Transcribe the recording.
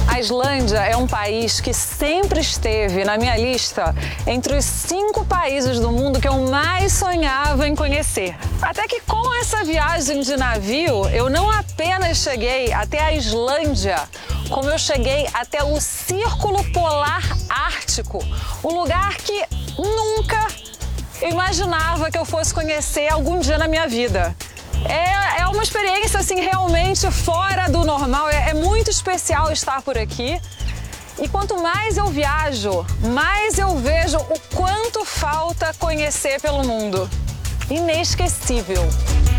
A Islândia é um país que sempre esteve na minha lista entre os 5 países do mundo que eu mais sonhava em conhecer. Até que com essa viagem de navio, eu não apenas cheguei até a Islândia, como eu cheguei até o Círculo Polar Ártico, um lugar que nunca eu imaginava que eu fosse conhecer algum dia na minha vida. É uma experiência assim realmente fora do normal, é muito especial estar por aqui. E quanto mais eu viajo, mais eu vejo o quanto falta conhecer pelo mundo. Inesquecível.